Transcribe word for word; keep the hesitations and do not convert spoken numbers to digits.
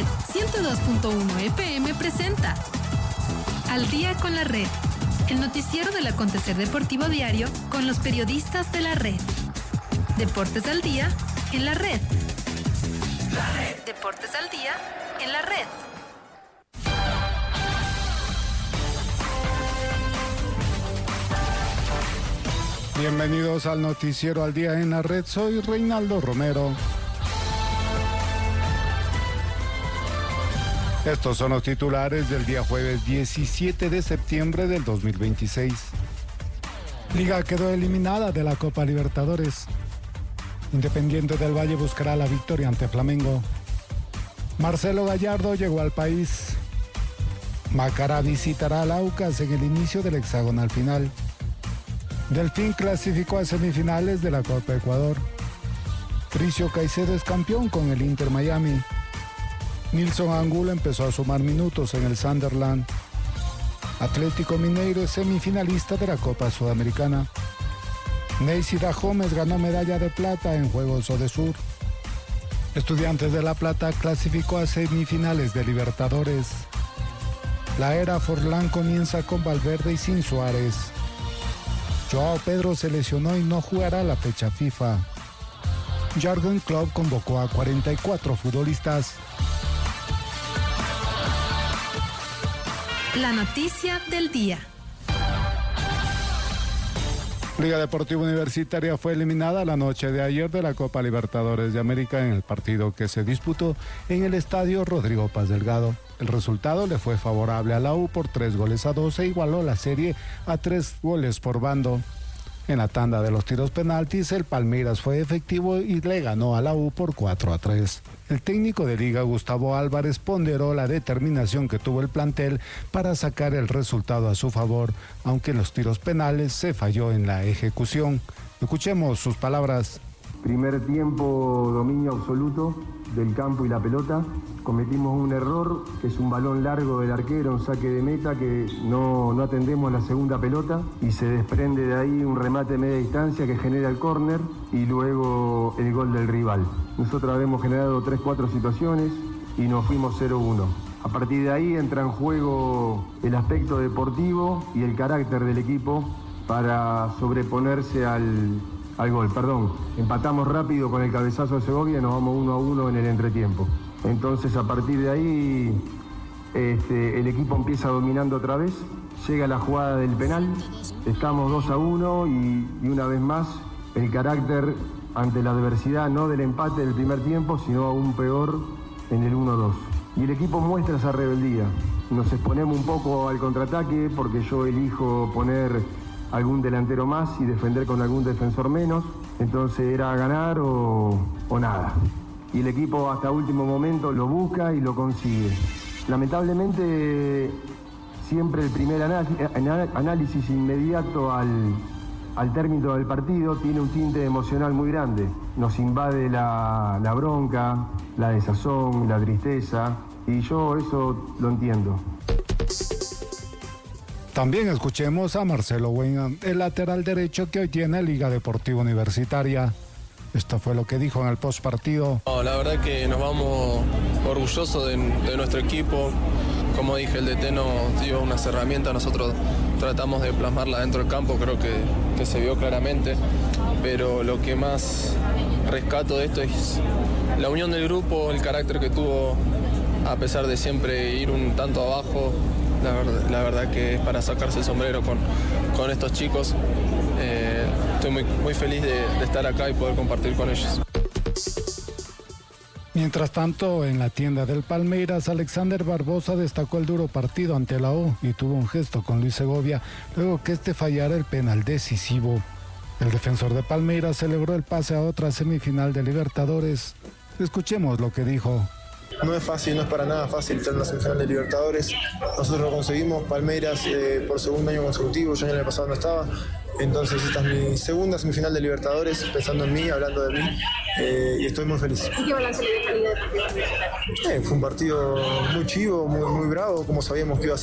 ciento dos punto uno F M presenta Al Día con la Red, el noticiero del acontecer deportivo diario con los periodistas de la red. Deportes al día en la red. La red. Deportes al día en la red. Bienvenidos al noticiero Al Día en la Red. Soy Reinaldo Romero. Estos son los titulares del día jueves diecisiete de septiembre del dos mil veintiséis. Liga quedó eliminada de la Copa Libertadores. Independiente del Valle buscará la victoria ante Flamengo. Marcelo Gallardo llegó al país. Macará visitará al Aucas en el inicio del hexagonal final. Delfín clasificó a semifinales de la Copa Ecuador. Tricio Caicedo es campeón con el Inter Miami. Nilson Angulo empezó a sumar minutos en el Sunderland. Atlético Mineiro es semifinalista de la Copa Sudamericana. Neisy Dahomes ganó medalla de plata en Juegos Odesur. Estudiantes de La Plata clasificó a semifinales de Libertadores. La era Forlán comienza con Valverde y sin Suárez. Joao Pedro se lesionó y no jugará la fecha FIFA. Jürgen Klopp convocó a cuarenta y cuatro futbolistas. La noticia del día. Liga Deportiva Universitaria fue eliminada la noche de ayer de la Copa Libertadores de América en el partido que se disputó en el estadio Rodrigo Paz Delgado. El resultado le fue favorable a la U por tres goles a dos e igualó la serie a tres goles por bando. En la tanda de los tiros penaltis, el Palmeiras fue efectivo y le ganó a la U por cuatro a tres. El técnico de Liga, Gustavo Álvarez, ponderó la determinación que tuvo el plantel para sacar el resultado a su favor, aunque en los tiros penales se falló en la ejecución. Escuchemos sus palabras. Primer tiempo, dominio absoluto del campo y la pelota. Cometimos un error, que es un balón largo del arquero, un saque de meta, que no, no atendemos la segunda pelota y se desprende de ahí un remate de media distancia que genera el córner y luego el gol del rival. Nosotros habíamos generado tres cuatro situaciones y nos fuimos cero uno. A partir de ahí entra en juego el aspecto deportivo y el carácter del equipo para sobreponerse al... al gol, perdón. Empatamos rápido con el cabezazo de Segovia y nos vamos uno a uno en el entretiempo. Entonces, a partir de ahí, este, el equipo empieza dominando otra vez, llega la jugada del penal, estamos dos a uno y, y una vez más, el carácter ante la adversidad, no del empate del primer tiempo, sino aún peor en el uno a dos. Y el equipo muestra esa rebeldía. Nos exponemos un poco al contraataque porque yo elijo poner algún delantero más y defender con algún defensor menos, entonces era ganar o, o nada. Y el equipo hasta último momento lo busca y lo consigue. Lamentablemente siempre el primer análisis inmediato al, al término del partido tiene un tinte emocional muy grande. Nos invade la, la bronca, la desazón, la tristeza, y yo eso lo entiendo. También escuchemos a Marcelo Weigand, el lateral derecho que hoy tiene Liga Deportiva Universitaria. Esto fue lo que dijo en el postpartido. No, la verdad que nos vamos orgullosos de, de nuestro equipo. Como dije, el D T nos dio unas herramientas, nosotros tratamos de plasmarla dentro del campo, creo que, que se vio claramente. Pero lo que más rescato de esto es la unión del grupo, el carácter que tuvo, a pesar de siempre ir un tanto abajo. La verdad, la verdad que es para sacarse el sombrero con, con estos chicos. Eh, estoy muy, muy feliz de, de estar acá y poder compartir con ellos. Mientras tanto, en la tienda del Palmeiras, Alexander Barbosa destacó el duro partido ante la U y tuvo un gesto con Luis Segovia luego que este fallara el penal decisivo. El defensor de Palmeiras celebró el pase a otra semifinal de Libertadores. Escuchemos lo que dijo. No es fácil, no es para nada fácil estar en la semifinal de Libertadores. Nosotros lo conseguimos, Palmeiras eh, por segundo año consecutivo, yo en el año pasado no estaba. Entonces esta es mi segunda semifinal de Libertadores, pensando en mí, hablando de mí, eh, y estoy muy feliz. ¿Y qué balance le deja Liga Deportiva Universitaria? Eh, fue un partido muy chivo, muy, muy bravo, como sabíamos que iba a ser.